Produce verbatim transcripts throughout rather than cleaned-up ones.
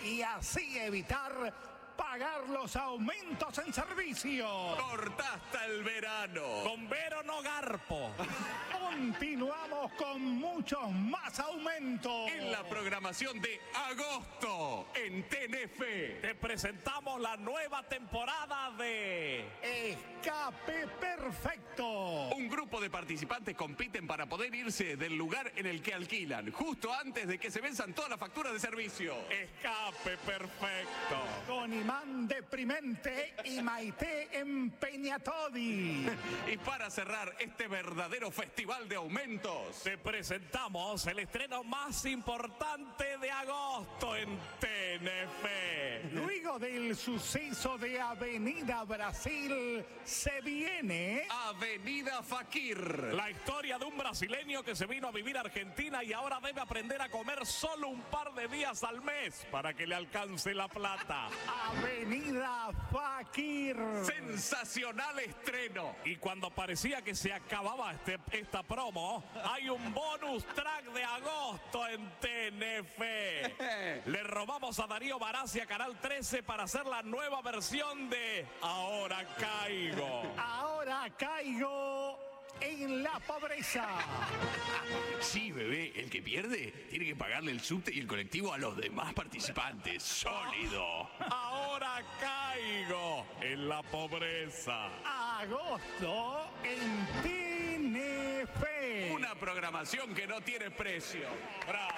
y así evitar pagar los aumentos en servicio. Corta hasta el verano. Con Vero no garpo. Continuamos con muchos más aumentos. En la programación de agosto en T N F. Te presentamos la nueva temporada de Escape Perfecto. Un grupo de participantes compiten para poder irse del lugar en el que alquilan, justo antes de que se venzan todas las facturas de servicio. Escape Perfecto. Con Imán Deprimente y Maite Empeñatodi. Y para cerrar este verdadero festival de aumentos, te presentamos el estreno más importante de agosto en T N F. Luego del suceso de Avenida Brasil, se viene Avenida Fakir. La historia de un brasileño que se vino a vivir a Argentina y ahora debe aprender a comer solo un par de días al mes para que le alcance la plata. Avenida Fakir. Sensacional estreno. Y cuando parecía que se acababa este, esta promo, hay un bonus track de agosto en T N F. Le robamos a Darío Barassi a Canal trece para hacer la nueva versión de Ahora Caigo. Ahora caigo en la pobreza. Sí, bebé, el que pierde tiene que pagarle el subte y el colectivo a los demás participantes. Sólido. Ahora caigo en la pobreza. Agosto en T N F. Una programación que no tiene precio. ¡Bravo!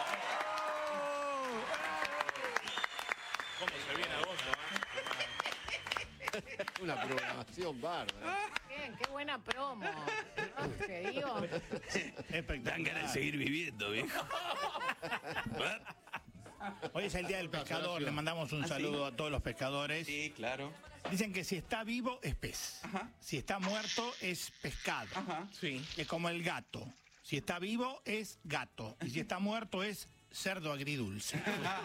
¿Cómo se viene agosto, eh? Una programación bárbara. Bien, qué buena promo. ¿No? Te digo. Dan ganas de seguir viviendo, viejo. Hoy es el Día del Pescador, le mandamos un ¿Ah, saludo sí? a todos los pescadores. Sí, claro. Dicen que si está vivo es pez, Ajá. si está muerto es pescado. Ajá. Sí. Es como el gato, si está vivo es gato y si está muerto es cerdo agridulce.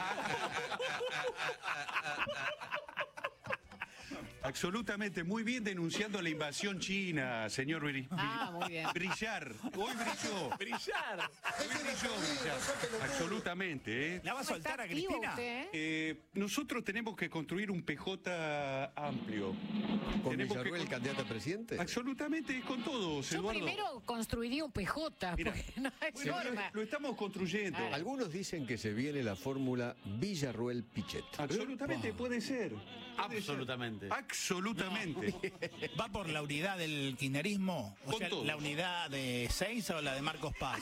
Absolutamente, muy bien denunciando la invasión china, señor Bri- Ah, muy bien. Brillar. Hoy brilló. Brillar. Hoy brilló, brillar. Absolutamente, ¿eh? ¿La va a soltar a Está activo Cristina? usted, ¿eh? Eh, nosotros tenemos que construir un P J amplio. ¿Con Tenemos que Villarruel con- candidato a presidente? Absolutamente, con todos, Yo Eduardo. primero construiría un P J, Mira, porque no hay bueno, forma. lo, lo estamos construyendo. Ah. Algunos dicen que se viene la fórmula Villarruel-Pichet. Absolutamente, puede ser. Puede Absolutamente. ser. Absolutamente. ¿Va por la unidad del kirchnerismo? O Con sea, todo. ¿la unidad de Seiza o la de Marcos Paz?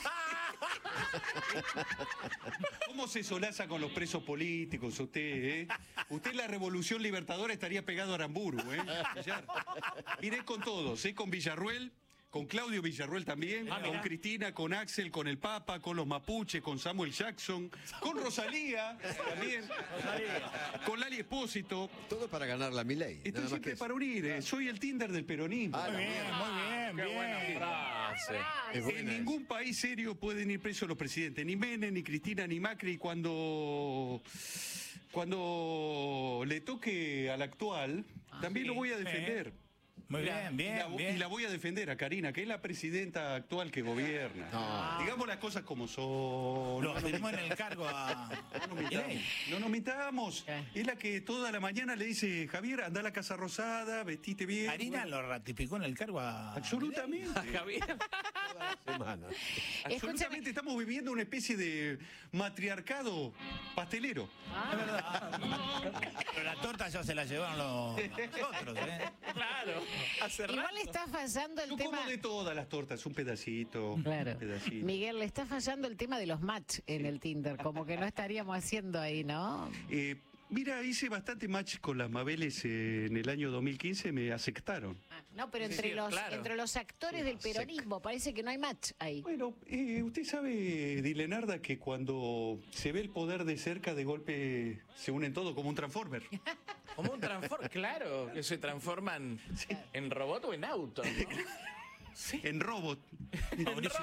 ¿Cómo se solaza con los presos políticos usted, eh? Usted en la Revolución Libertadora estaría pegado a Aramburu, ¿eh? Villar. Iré con todos, ¿eh? Con Villarruel, con Claudio Villarruel también, Ah, con mira. Cristina, con Axel, con el Papa, con los Mapuches, con Samuel Jackson, con Rosalía también, con Lali Espósito. Todo para ganar la Milei. Estoy nada más que siempre eso. para unir, ¿eh? Soy el Tinder del peronismo. Ah, Muy bien, muy bien, Qué buena bien. frase. Es buena En esa. ningún país serio pueden ir presos los presidentes, ni Menem, ni Cristina, ni Macri, cuando cuando le toque al actual, también sí, lo voy a sí. defender. Muy Y la- bien, y bien, la, bien. y la voy a defender a Karina, que es la presidenta actual que gobierna. No. Digamos las cosas como son. Lo tenemos en el cargo a... No nos mitamos. No nos mitamos. Es la que toda la mañana le dice, Javier, anda a la Casa Rosada, vestite bien. Karina Bueno, lo ratificó en el cargo a... Absolutamente. Javier. Semana. Absolutamente estamos viviendo una especie de matriarcado pastelero. Es verdad. Pero la torta ya se la llevaron los, los otros, ¿eh? Claro. Hace Igual rato. le está fallando el Yo tema. como de todas las tortas, un pedacito. Claro. Un pedacito. Miguel, le está fallando el tema de los match en el Tinder, como que no estaríamos haciendo ahí, ¿no? Eh, mira, hice bastante match con las Mabeles eh, en el año dos mil quince, me aceptaron. Ah, no, pero entre sí, los claro. entre los actores del peronismo parece que no hay match ahí. Bueno, eh, usted sabe, Dilenarda, que cuando se ve el poder de cerca, de golpe se unen todos como un transformer. Como un transform, claro, que se transforman en robot o en auto, ¿no? En robot. Mauricio,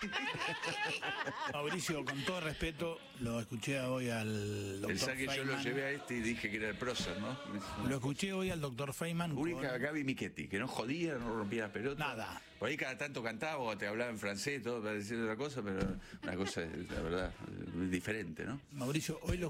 Mauricio, con todo respeto, lo escuché hoy al doctor Pensá que yo lo Feynman. llevé a este y dije que era el prócer, ¿no? Lo escuché hoy al doctor Feynman. Única con- Gaby Michetti, que no jodía, no rompía las pelotas. Nada. Por ahí cada tanto cantaba o te hablaba en francés, todo para decir otra cosa, pero una cosa, la verdad, diferente, ¿no? Mauricio, hoy lo,